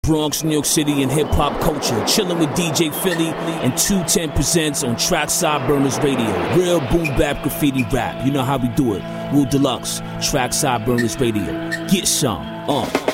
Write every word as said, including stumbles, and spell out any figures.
Bronx, New York City, and hip-hop culture. Chilling with D J Philly and two ten presents on Trackside Burners Radio. Real boom bap graffiti rap. You know how we do it. Rule Deluxe, Trackside Burners Radio. Get some. Uh.